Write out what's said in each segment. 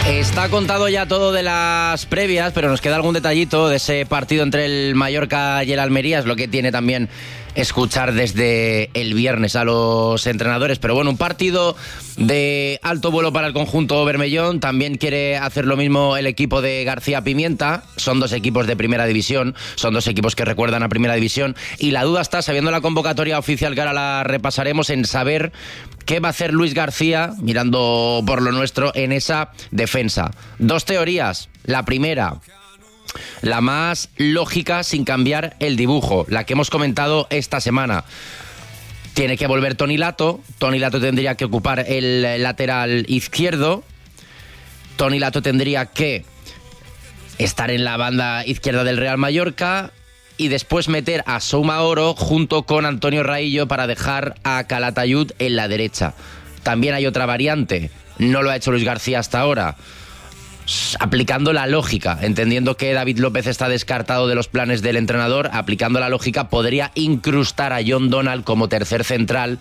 Está contado ya todo de las previas, pero nos queda algún detallito de ese partido entre el Mallorca y el Almería. Es lo que tiene también escuchar desde el viernes a los entrenadores. Pero bueno, un partido de alto vuelo para el conjunto bermellón. También quiere hacer lo mismo el equipo de García Pimienta. Son dos equipos de primera división, son dos equipos que recuerdan a primera división. Y la duda está, sabiendo la convocatoria oficial, que ahora la repasaremos, en saber qué va a hacer Luis García, mirando por lo nuestro, en esa defensa. Dos teorías. La primera, la más lógica sin cambiar el dibujo, la que hemos comentado esta semana. Tiene que volver Toni Lato. Toni Lato tendría que ocupar el lateral izquierdo. Toni Lato tendría que estar en la banda izquierda del Real Mallorca y después meter a Soumaoro junto con Antonio Raillo para dejar a Calatayud en la derecha. También hay otra variante, no lo ha hecho Luis García hasta ahora, aplicando la lógica, entendiendo que David López está descartado de los planes del entrenador, aplicando la lógica podría incrustar a John Donald como tercer central,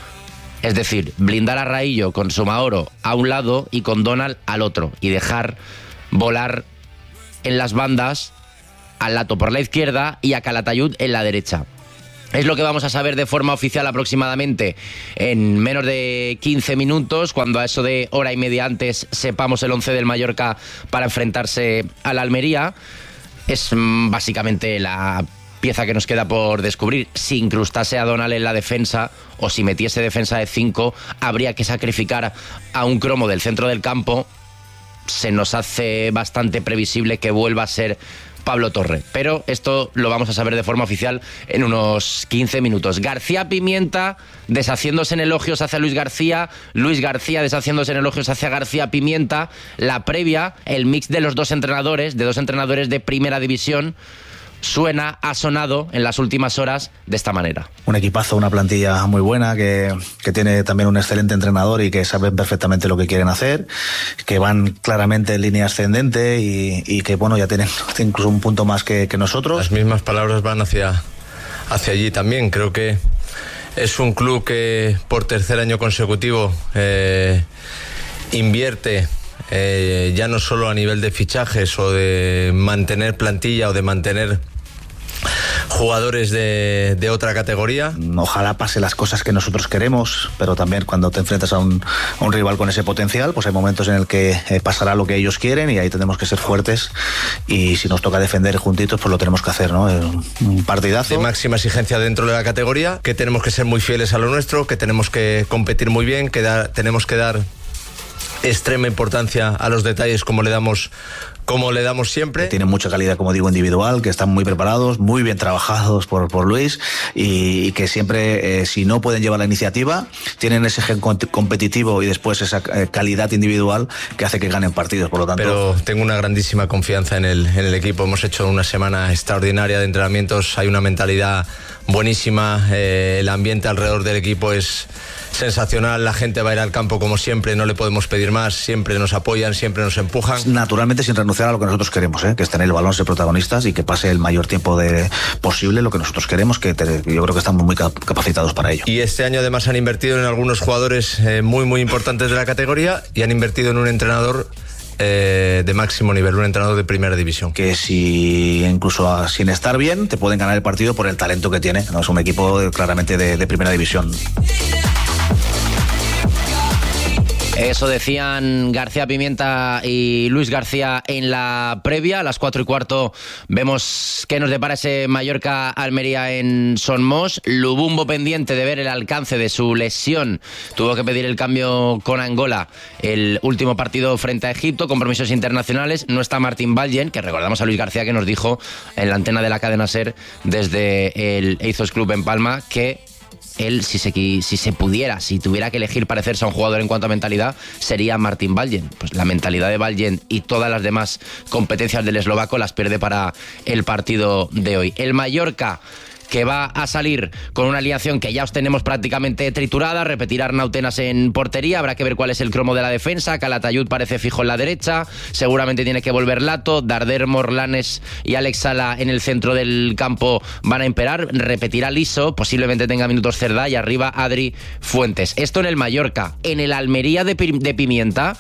es decir, blindar a Raillo con Soumaoro a un lado y con Donald al otro, y dejar volar en las bandas al Lato por la izquierda y a Calatayud en la derecha. Es lo que vamos a saber de forma oficial aproximadamente en menos de 15 minutos, cuando a eso de hora y media antes sepamos el 11 del Mallorca para enfrentarse al Almería. Es básicamente la pieza que nos queda por descubrir. Si incrustase a Donald en la defensa o si metiese defensa de 5, habría que sacrificar a un cromo del centro del campo. Se nos hace bastante previsible que vuelva a ser Pablo Torre, pero esto lo vamos a saber de forma oficial en unos 15 minutos. García Pimienta deshaciéndose en elogios hacia Luis García deshaciéndose en elogios hacia García Pimienta. La previa, el mix de los dos entrenadores, de dos entrenadores de primera división, ha sonado en las últimas horas de esta manera. Un equipazo, una plantilla muy buena, que tiene también un excelente entrenador y que saben perfectamente lo que quieren hacer, que van claramente en línea ascendente y que bueno, ya tienen incluso un punto más que nosotros. Las mismas palabras van hacia allí también. Creo que es un club que por tercer año consecutivo invierte ya no solo a nivel de fichajes o de mantener plantilla o de mantener jugadores de otra categoría. Ojalá pase las cosas que nosotros queremos, pero también cuando te enfrentas a un rival con ese potencial, pues hay momentos en el que pasará lo que ellos quieren y ahí tenemos que ser fuertes, y si nos toca defender juntitos, pues lo tenemos que hacer, ¿no? Un partidazo. De máxima exigencia dentro de la categoría, que tenemos que ser muy fieles a lo nuestro, que tenemos que competir muy bien, tenemos que dar extrema importancia a los detalles como le damos siempre. Tienen mucha calidad, como digo, individual, que están muy preparados, muy bien trabajados por Luis, y que siempre, si no pueden llevar la iniciativa, tienen ese gen competitivo y después esa calidad individual que hace que ganen partidos, por lo tanto. Pero tengo una grandísima confianza en el equipo. Hemos hecho una semana extraordinaria de entrenamientos, hay una mentalidad buenísima, el ambiente alrededor del equipo es sensacional, la gente va a ir al campo como siempre, no le podemos pedir más, siempre nos apoyan, siempre nos empujan. Naturalmente sin renunciar a lo que nosotros queremos, que es tener el balón, ser protagonistas y que pase el mayor tiempo posible lo que nosotros queremos, que yo creo que estamos muy capacitados para ello. Y este año además han invertido en algunos jugadores muy muy importantes de la categoría y han invertido en un entrenador de máximo nivel, un entrenador de primera división. Que si incluso sin estar bien te pueden ganar el partido por el talento que tiene, ¿no? Es un equipo claramente de primera división. Eso decían García Pimienta y Luis García en la previa. A las 4:15 vemos qué nos depara ese Mallorca-Almería en Son Mos. Lubumbo pendiente de ver el alcance de su lesión. Tuvo que pedir el cambio con Angola el último partido frente a Egipto, compromisos internacionales. No está Martín Valgen, que recordamos a Luis García que nos dijo en la antena de la cadena SER desde el Eizos Club en Palma que él, si tuviera que elegir parecerse a un jugador en cuanto a mentalidad, sería Martín Valgen. Pues la mentalidad de Valgen y todas las demás competencias del eslovaco las pierde para el partido de hoy. El Mallorca, que va a salir con una alineación que ya os tenemos prácticamente triturada, repetirá Arnautenas en portería, habrá que ver cuál es el cromo de la defensa. Calatayud parece fijo en la derecha, seguramente tiene que volver Lato, Darder, Morlanes y Alex Sala en el centro del campo van a imperar, repetirá Liso, posiblemente tenga minutos Cerdá y arriba Adri Fuentes. Esto en el Mallorca. En el Almería de Pimienta,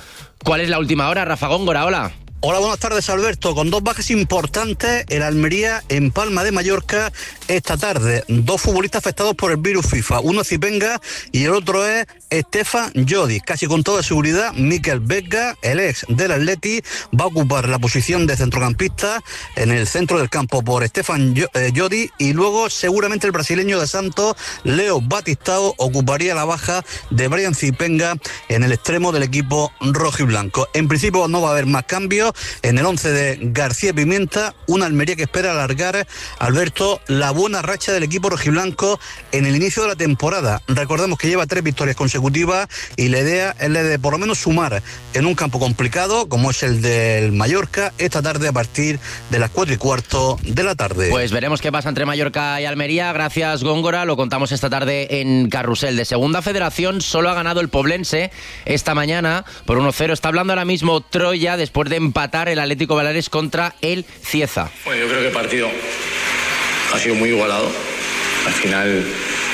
¿Cuál es la última hora, Rafa Góngora? Hola. Hola, buenas tardes, Alberto. Con dos bajas importantes, el Almería en Palma de Mallorca esta tarde. Dos futbolistas afectados por el virus FIFA. Uno es Zipenga y el otro es Stefan Jodi. Casi con toda seguridad, Mikel Vega, el ex del Atleti, va a ocupar la posición de centrocampista en el centro del campo por Stefan Jodi, y luego seguramente el brasileño de Santos, Leo Batistao, ocuparía la baja de Brian Zipenga en el extremo del equipo rojiblanco. En principio no va a haber más cambios en el 11 de García Pimienta, una Almería que espera alargar, Alberto, la buena racha del equipo rojiblanco en el inicio de la temporada. Recordemos que lleva 3 victorias consecutivas y la idea es la de por lo menos sumar en un campo complicado como es el del Mallorca esta tarde a partir de las 4:15 de la tarde. Pues veremos qué pasa entre Mallorca y Almería. Gracias, Góngora. Lo contamos esta tarde en Carrusel. De Segunda Federación solo ha ganado el Poblense esta mañana por 1-0. Está hablando ahora mismo Troya después de empatar el Atlético Baleares contra el Cieza. Bueno, yo creo que el partido ha sido muy igualado. Al final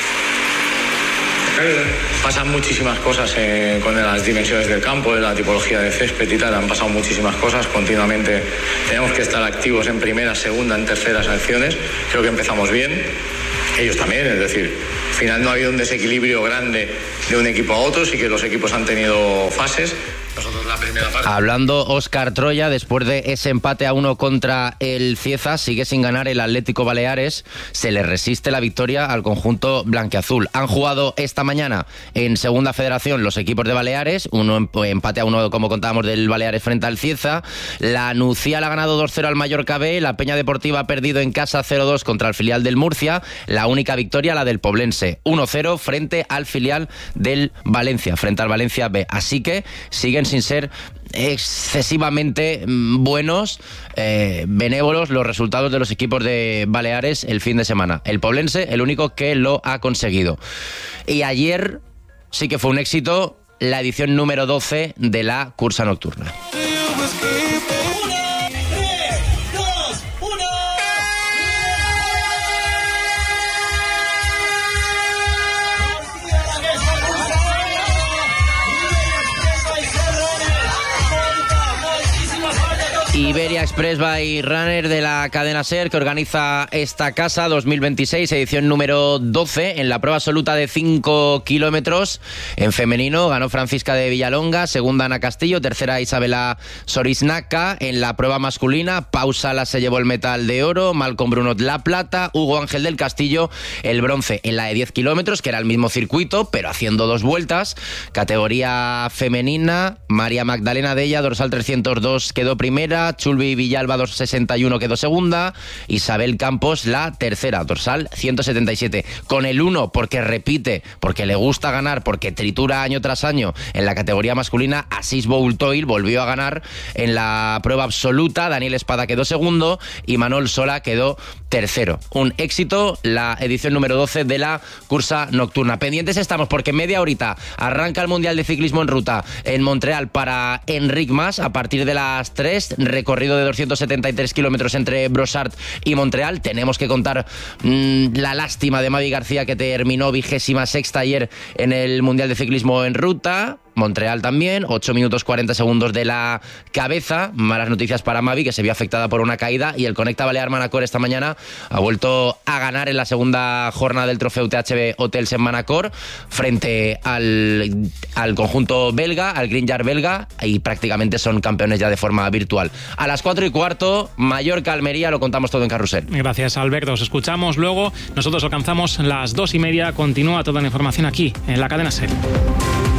pasan muchísimas cosas con las dimensiones del campo, de la tipología de césped y tal. Han pasado muchísimas cosas continuamente. Tenemos que estar activos en primera, segunda, en terceras acciones. Creo que empezamos bien. Ellos también, es decir, al final no ha habido un desequilibrio grande de un equipo a otro, sí que los equipos han tenido fases. Nosotros la primera parte. Hablando Óscar Troya, después de ese empate a 1 contra el Cieza, sigue sin ganar el Atlético Baleares. Se le resiste la victoria al conjunto blanquiazul. Han jugado esta mañana en Segunda Federación los equipos de Baleares, empate a 1, como contábamos, del Baleares frente al Cieza. La Nucía le ha ganado 2-0 al Mallorca B. La Peña Deportiva ha perdido en casa 0-2 contra el filial del Murcia. La única victoria, la del Poblense, 1-0 frente al filial del Valencia, frente al Valencia B. Así que siguen sin ser excesivamente buenos, benévolos los resultados de los equipos de Baleares el fin de semana. El Poblense, el único que lo ha conseguido. Y ayer sí que fue un éxito la edición número 12 de la cursa nocturna. Iberia Express by Runner de la cadena SER, que organiza esta casa 2026, edición número 12. En la prueba absoluta de 5 kilómetros en femenino ganó Francisca de Villalonga, segunda Ana Castillo, tercera Isabela Sorisnaca. En la prueba masculina, Pau Sala se llevó el medal de oro, Malcolm Brunot la plata, Hugo Ángel del Castillo el bronce. En la de 10 kilómetros, que era el mismo circuito, pero haciendo 2 vueltas, categoría femenina, María Magdalena Della, dorsal 302, quedó primera, Chulbi Villalba 261 quedó segunda, Isabel Campos la tercera, dorsal 177. Con el 1, porque repite, porque le gusta ganar, porque tritura año tras año en la categoría masculina, Asís Boultoil volvió a ganar en la prueba absoluta. Daniel Espada quedó segundo y Manol Sola quedó tercero. Un éxito la edición número 12 de la cursa nocturna. Pendientes estamos porque en media horita arranca el Mundial de Ciclismo en Ruta en Montreal para Enric Mas a partir de las 3, recorrido de 273 kilómetros entre Brossard y Montreal. Tenemos que contar la lástima de Mavi García, que terminó 26ª ayer en el Mundial de Ciclismo en Ruta. Montreal también, 8 minutos 40 segundos de la cabeza. Malas noticias para Mavi, que se vio afectada por una caída, y el Conecta Balear Manacor esta mañana ha vuelto a ganar en la segunda jornada del trofeo THB Hotels en Manacor frente al conjunto belga, al Green Yard belga, y prácticamente son campeones ya de forma virtual. A las 4:15, Mallorca-Almería, lo contamos todo en Carrusel. Gracias, Alberto. Os escuchamos luego. Nosotros alcanzamos las 2:30. Continúa toda la información aquí, en la cadena SER.